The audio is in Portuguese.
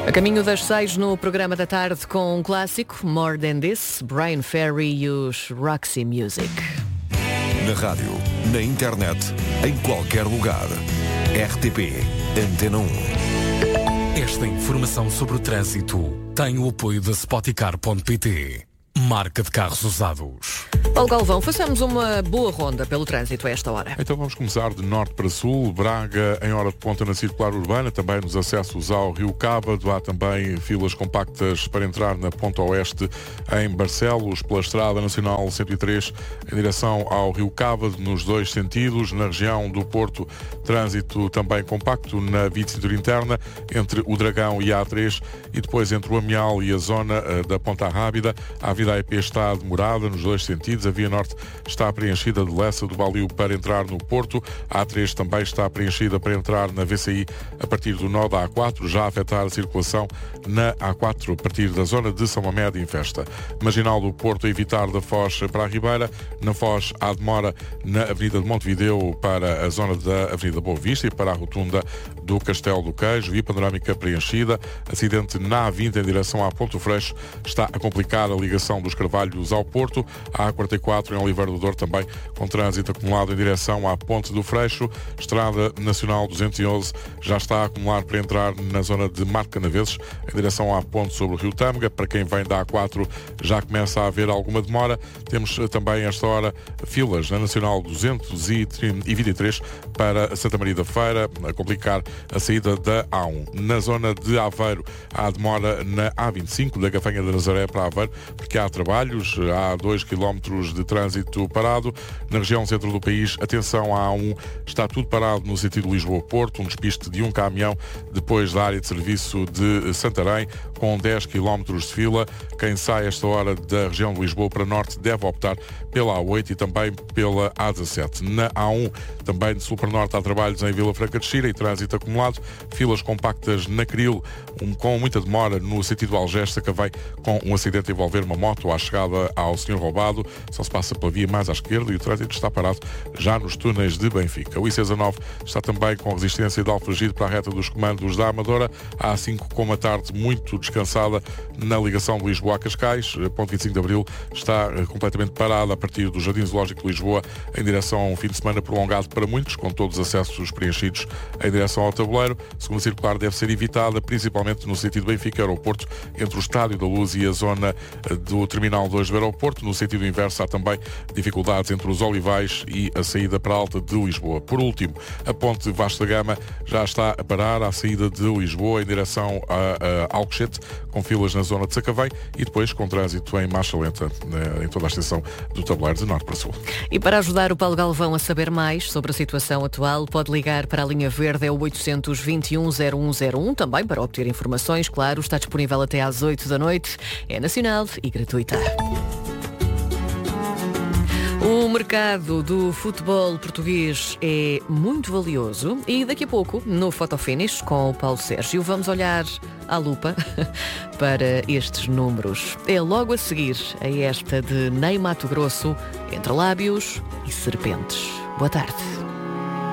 A caminho das 6 no programa da tarde com um clássico, More Than This, Brian Ferry e os Roxy Music. Na rádio, na internet, em qualquer lugar. RTP Antena 1. Esta informação sobre o trânsito tem o apoio da Spoticar.pt, marca de carros usados. Paulo Galvão, façamos uma boa ronda pelo trânsito a esta hora. Então vamos começar de norte para sul. Braga em hora de ponta na circular urbana, também nos acessos ao Rio Cávado. Há também filas compactas para entrar na ponta oeste em Barcelos, pela Estrada Nacional 103 em direção ao Rio Cávado, nos dois sentidos. Na região do Porto, trânsito também compacto na via de cintura interna entre o Dragão e a A3, e depois entre o Amial e a zona da Ponta Rábida. A Avenida AEP está demorada nos dois sentidos. A Via Norte está preenchida de Lessa do Balio para entrar no Porto. A A3 também está preenchida para entrar na VCI a partir do nó da A4, já a afetar a circulação na A4 a partir da zona de São Mamede em Festa. Marginal do Porto a evitar da Foz para a Ribeira. Na Foz há demora na Avenida de Montevideo para a zona da Avenida Boa Vista e para a rotunda do Castelo do Queijo. Via panorâmica preenchida. Acidente na A20 em direção à Ponto Freixo está a complicar a ligação dos Carvalhos ao Porto. A A44 em Oliveira do Douro também com trânsito acumulado em direção à Ponte do Freixo. Estrada Nacional 211 já está a acumular para entrar na zona de Marco Canaveses em direção à Ponte sobre o Rio Tâmega. Para quem vem da A4 já começa a haver alguma demora. Temos também esta hora filas na Nacional 223 para Santa Maria da Feira, a complicar a saída da A1. Na zona de Aveiro há demora na A25 da Gafanha da Nazaré para Aveiro, porque há trabalhos, há 2 km de trânsito parado. Na região centro do país, atenção à A1, está tudo parado no sentido Lisboa-Porto, um despiste de um caminhão depois da área de serviço de Santarém, com 10 km de fila. Quem sai esta hora da região de Lisboa para norte deve optar pela A8 e também pela A17. Na A1, também de sul para norte, há trabalhos em Vila Franca de Xira e trânsito acumulado. Filas compactas na Cril, com muita demora no sentido Algés, que vem com um acidente a envolver uma moto à chegada ao Senhor Roubado. Só se passa pela via mais à esquerda e o trânsito está parado já nos túneis de Benfica. O I-19 está também com resistência de Alfragide para a reta dos comandos da Amadora. A A5 com uma tarde muito descansada na ligação de Lisboa a Cascais. A ponte 25 de Abril está completamente parada a partir do Jardim Zoológico de Lisboa em direção a um fim de semana prolongado para muitos, com todos os acessos preenchidos em direção ao tabuleiro. A segunda circular deve ser evitada, principalmente no sentido Benfica-Aeroporto, entre o Estádio da Luz e a zona do Terminal 2 do Aeroporto. No sentido inverso há também dificuldades entre os Olivais e a saída para a Alta de Lisboa. Por último, a ponte Vasco da Gama já está a parar à saída de Lisboa em direção a Alcochete, com filas na zona de Sacavém e depois com trânsito em marcha lenta em toda a extensão do tabuleiro de norte para sul. E para ajudar o Paulo Galvão a saber mais sobre a situação atual, pode ligar para a linha verde, é o 821-0101, também para obter informações, claro, está disponível até às 8 da noite, é nacional e gratuita. O mercado do futebol português é muito valioso e daqui a pouco, no Fotofinish, com o Paulo Sérgio, vamos olhar à lupa para estes números. É logo a seguir a esta de Ney Matogrosso, Entre Lábios e Serpentes. Boa tarde.